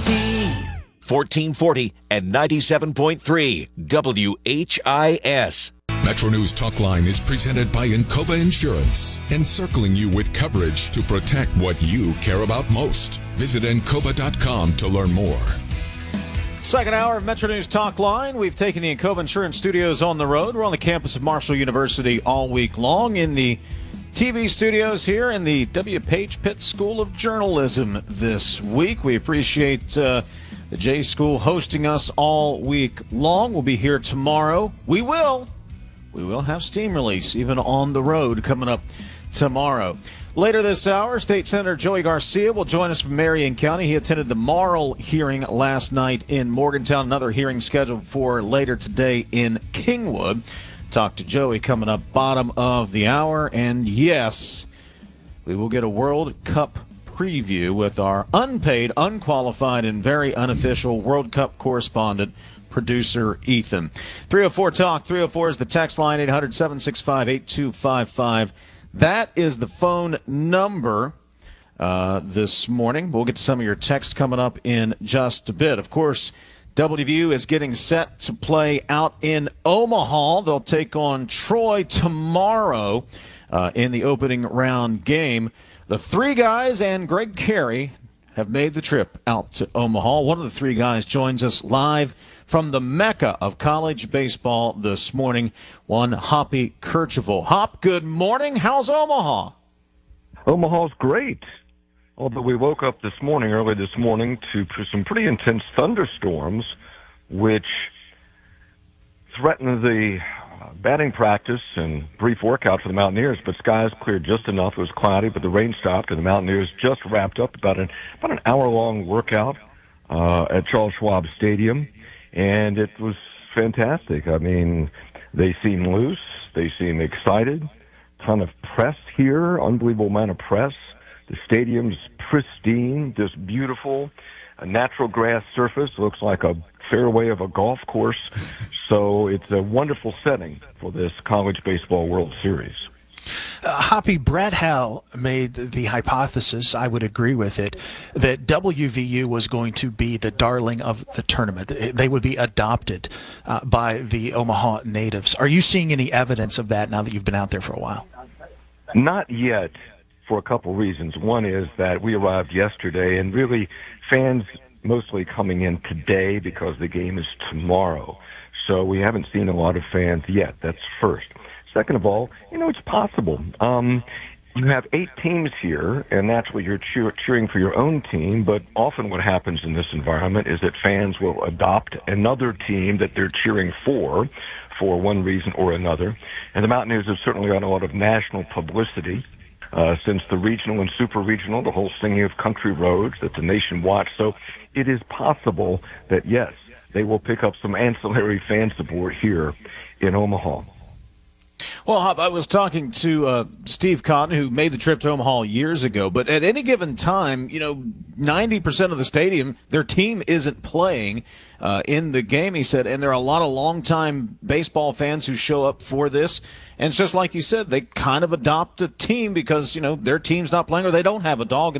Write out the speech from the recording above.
WIT. 1440 and 97.3 WHIS. Metro News Talkline is presented by Encova Insurance, encircling you with coverage to protect what you care about most. Visit Encova.com to learn more. Second hour of Metro News Talkline. We've taken the Encova Insurance Studios on the road. We're on the campus of Marshall University all week long in the TV studios here in the W. Page Pitt School of Journalism this week. We appreciate the J School hosting us all week long. We'll be here tomorrow. We will have steam release even on the road coming up tomorrow. Later this hour, State Senator Joey Garcia will join us from Marion County. He attended the Marl hearing last night in Morgantown. Another hearing scheduled for later today in Kingwood. Talk to Joey coming up bottom of the hour. And yes, we will get a World Cup preview with our unpaid, unqualified, and very unofficial World Cup correspondent, producer Ethan. 304 Talk. 304 is the text line, 800-765-8255. That is the phone number this morning. We'll get to some of your text coming up in just a bit. Of course, WVU is getting set to play out in Omaha. They'll take on Troy tomorrow in the opening round game. The three guys and Greg Carey have made the trip out to Omaha. One of the three guys joins us live from the Mecca of college baseball this morning, one Hoppy Kercheval. Hop, good morning. How's Omaha? Omaha's great. Although we woke up early this morning, to some pretty intense thunderstorms, which threatened the batting practice and brief workout for the Mountaineers, but skies cleared just enough. It was cloudy, but the rain stopped, and the Mountaineers just wrapped up about an hour-long workout at Charles Schwab Stadium, and it was fantastic. I mean, they seem loose. They seem excited. Ton of press here, unbelievable amount of press. The stadium's pristine, just beautiful. A natural grass surface, looks like a fairway of a golf course. So it's a wonderful setting for this College Baseball World Series. Hoppy, Brad Howell made the hypothesis, I would agree with it, that WVU was going to be the darling of the tournament. They would be adopted by the Omaha natives. Are you seeing any evidence of that now that you've been out there for a while? Not yet, for a couple reasons. One is that we arrived yesterday, and really fans mostly coming in today because the game is tomorrow. So we haven't seen a lot of fans yet. That's first. Second of all, it's possible. You have 8 teams here, and naturally you're cheering for your own team, but often what happens in this environment is that fans will adopt another team that they're cheering for one reason or another. And the Mountaineers have certainly got a lot of national publicity since the regional and super regional, the whole singing of country roads that the nation watched. So it is possible that, yes, they will pick up some ancillary fan support here in Omaha. Well, Hop, I was talking to Steve Cotton, who made the trip to Omaha years ago, but at any given time, 90% of the stadium, their team isn't playing in the game, he said, and there are a lot of longtime baseball fans who show up for this. And it's just like you said, they kind of adopt a team because, their team's not playing or they don't have a dog